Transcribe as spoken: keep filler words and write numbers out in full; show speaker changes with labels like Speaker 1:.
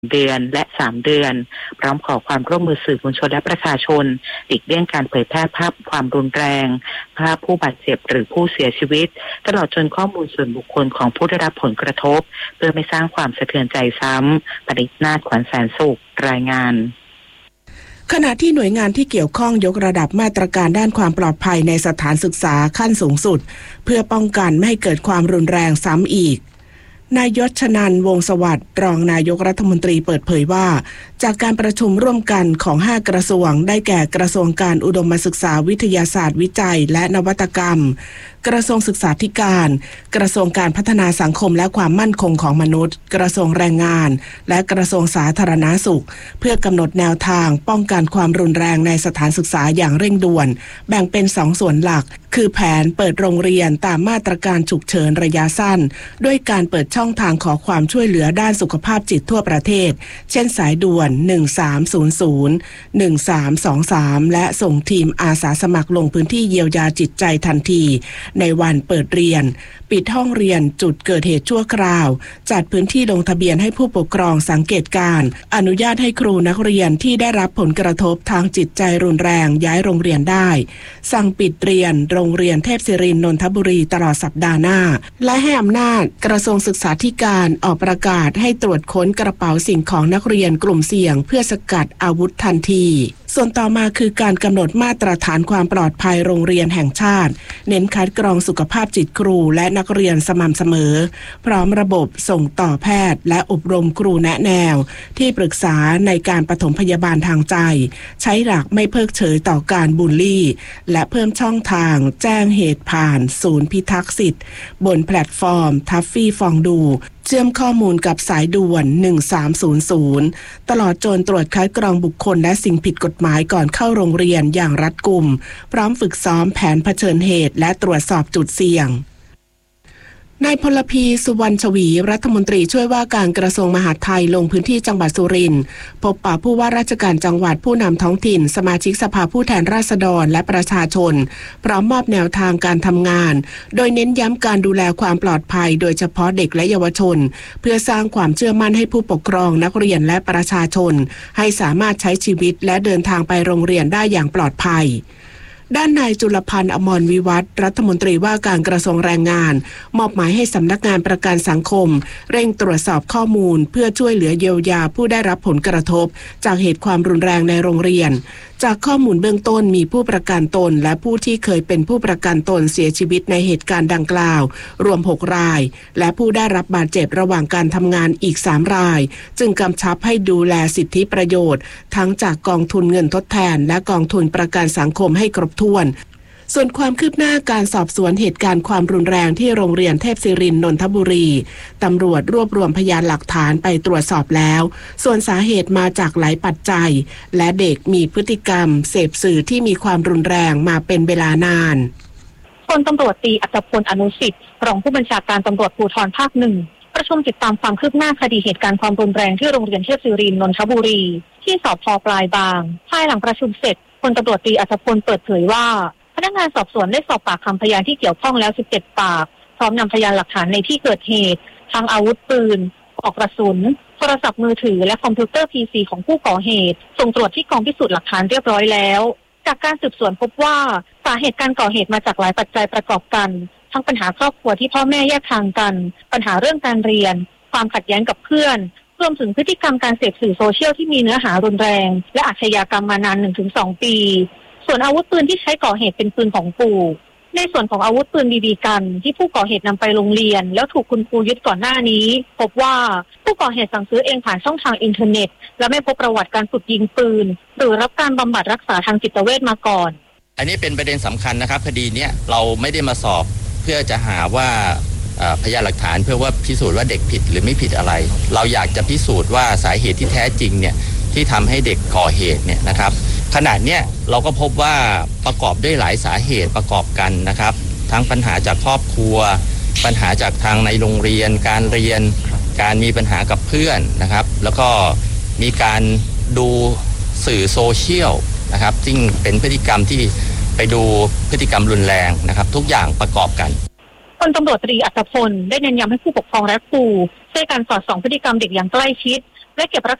Speaker 1: เดือนและสามเดือนพร้อมขอความร่วมมือสื่อมวลชนและประชาชนหลีกเลี่ยงการเผยแพร่ภาพความรุนแรงภาพผู้บาดเจ็บหรือผู้เสียชีวิตตลอดจนข้อมูลส่วนบุคคลของผู้ได้รับผลกระทบเพื่อไม่สร้างความสะเทือนใจซ้ำปณิธนาถ ขวัญแสนสุขรายงาน
Speaker 2: ขณะที่หน่วยงานที่เกี่ยวข้องยกระดับมาตรการด้านความปลอดภัยในสถานศึกษาขั้นสูงสุดเพื่อป้องกันไม่ให้เกิดความรุนแรงซ้ำอีกนายยศชนันท์วงศ์สวัสดิ์รองนายกรัฐมนตรีเปิดเผยว่าจากการประชุมร่วมกันของห้ากระทรวงได้แก่กระทรวงการอุดมศึกษาวิทยาศาสตร์วิจัยและนวัตกรรมกระทรวงศึกษาธิการกระทรวงการพัฒนาสังคมและความมั่นคงของมนุษย์กระทรวงแรงงานและกระทรวงสาธารณสุขเพื่อกำหนดแนวทางป้องกันความรุนแรงในสถานศึกษาอย่างเร่งด่วนแบ่งเป็นสองส่วนหลักคือแผนเปิดโรงเรียนตามมาตรการฉุกเฉินระยะสั้นด้วยการเปิดช่องทางขอความช่วยเหลือด้านสุขภาพจิตทั่วประเทศเช่นสายด่วนหนึ่งสามศูนย์ศูนย์ หนึ่งสามสองสามและส่งทีมอาสาสมัครลงพื้นที่เยียวยาจิตใจทันทีในวันเปิดเรียนปิดห้องเรียนจุดเกิดเหตุชั่วคราวจัดพื้นที่ลงทะเบียนให้ผู้ปกครองสังเกตการอนุญาตให้ครูนักเรียนที่ได้รับผลกระทบทางจิตใจรุนแรงย้ายโรงเรียนได้สั่งปิดเรียนโรงเรียนเทพศิรินทร์นนทบุรีตลอดสัปดาห์หน้าและให้อำนาจกระทรวงศึกษาธิการออกประกาศให้ตรวจค้นกระเป๋าสิ่งของนักเรียนกลุ่มเสี่ยงเพื่อสกัดอาวุธทันทีส่วนต่อมาคือการกำหนดมาตรฐานความปลอดภัยโรงเรียนแห่งชาติเน้นคัดกรองสุขภาพจิตครูและนักเรียนสม่ำเสมอพร้อมระบบส่งต่อแพทย์และอบรมครูแนะแนวที่ปรึกษาในการปฐมพยาบาลทางใจใช้หลักไม่เพิกเฉยต่อการบูลลี่และเพิ่มช่องทางแจ้งเหตุผ่านศูนย์พิทักษ์สิทธิ์บนแพลตฟอร์มทัฟฟี่ฟองดูเชื่อมข้อมูลกับสายด่วนหนึ่งสามศูนย์ศูนย์ตลอดจนตรวจคัดกรองบุคคลและสิ่งผิดกฎหมายก่อนเข้าโรงเรียนอย่างรัดกุมพร้อมฝึกซ้อมแผนเผชิญเหตุและตรวจสอบจุดเสี่ยงนายพลพีสุวรรณชวีรัฐมนตรีช่วยว่าการกระทรวงมหาดไทยลงพื้นที่จังหวัดสุรินทร์พบปะผู้ว่าราชการจังหวัดผู้นำท้องถิ่นสมาชิกสภาผู้แทนราษฎรและประชาชนพร้อมมอบแนวทางการทำงานโดยเน้นย้ำการดูแลความปลอดภัยโดยเฉพาะเด็กและเยาวชนเพื่อสร้างความเชื่อมั่นให้ผู้ปกครองนักเรียนและประชาชนให้สามารถใช้ชีวิตและเดินทางไปโรงเรียนได้อย่างปลอดภัยด้านนายจุลพันธ์อมรวิวัฒน์รัฐมนตรีว่าการกระทรวงแรงงานมอบหมายให้สำนักงานประกันสังคมเร่งตรวจสอบข้อมูลเพื่อช่วยเหลือเยียวยาผู้ได้รับผลกระทบจากเหตุความรุนแรงในโรงเรียนจากข้อมูลเบื้องต้นมีผู้ประกันตนและผู้ที่เคยเป็นผู้ประกันตนเสียชีวิตในเหตุการณ์ดังกล่าวรวมหกรายและผู้ได้รับบาดเจ็บระหว่างการทำงานอีกสามรายจึงกำชับให้ดูแลสิทธิประโยชน์ทั้งจากกองทุนเงินทดแทนและกองทุนประกันสังคมให้ครบถ้วนส่วนความคืบหน้าการสอบสวนเหตุการณ์ความรุนแรงที่โรงเรียนเทพศิรินทร์นนทบุรีตำรวจรวบรวมพยานหลักฐานไปตรวจสอบแล้วส่วนสาเหตุมาจากหลายปัจจัยและเด็กมีพฤติกรรมเสพสื่อที่มีความรุนแรงมาเป็นเวลานาน
Speaker 3: พลตำรวจตรีอัตพลอนุสิทธิ์รองผู้บัญชาการตำรวจภูธรภาคหนึ่งประชุมติดตามความคืบหน้าคดีเหตุการณ์ความรุนแรงที่โรงเรียนเทพศิรินทร์นนทบุรีที่สภ.ปลายบางภายหลังประชุมเสร็จพลตำรวจตรีอัตพลเปิดเผยว่าพนักงานสอบสวนได้สอบปากคำพยานที่เกี่ยวข้องแล้วสิบเจ็ดปากพร้อมนำพยานหลักฐานในที่เกิดเหตุทั้งอาวุธปืนปลอกกระสุนโทรศัพท์มือถือและคอมพิวเตอร์ พี ซี ของผู้ก่อเหตุส่งตรวจที่กองพิสูจน์หลักฐานเรียบร้อยแล้วจากการสืบสวนพบว่าสาเหตุการก่อเหตุมาจากหลายปัจจัยประกอบกันทั้งปัญหาครอบครัวที่พ่อแม่แยกทางกันปัญหาเรื่องการเรียนความขัดแย้งกับเพื่อนรวมถึงพฤติกรรมการเสพสื่อโซเชียลที่มีเนื้อหารุนแรงและอาชญากรรมมานาน หนึ่งถึงสอง ปีส่วนอาวุธปืนที่ใช้ก่อเหตุเป็นปืนของปู่ในส่วนของอาวุธปืนบีบีกันที่ผู้ก่อเหตุนำไปโรงเรียนแล้วถูกคุณครูยึดก่อนหน้านี้พบว่าผู้ก่อเหตุสั่งซื้อเองผ่านช่องทางอินเทอร์เน็ตและไม่พบประวัติการฝึกยิงปืนหรือรับการบำบัดรักษาทางจิตเวชมาก่อน
Speaker 4: อันนี้เป็นประเด็นสำคัญนะครับคดีนี้เราไม่ได้มาสอบเพื่อจะหาว่าพยานหลักฐานเพื่อว่าพิสูจน์ว่าเด็กผิดหรือไม่ผิดอะไรเราอยากจะพิสูจน์ว่าสาเหตุที่แท้จริงเนี่ยที่ทำให้เด็กก่อเหตุเนี่ยนะครับขณะเนี้ยเราก็พบว่าประกอบด้วยหลายสาเหตุประกอบกันนะครับทั้งปัญหาจากครอบครัวปัญหาจากทางในโรงเรียนการเรียนการมีปัญหากับเพื่อนนะครับแล้วก็มีการดูสื่อโซเชียลนะครับซึ่งเป็นพฤติกรรมที่ไปดูพฤติกรรมรุนแรงนะครับทุกอย่างประกอบกัน
Speaker 3: พลตำรวจตรีอัตพลได้เน้นย้ำให้ผู้ปกครองและครูช่วยกันสอดส่องพฤติกรรมเด็กอย่างใกล้ชิด และและเก็บรัก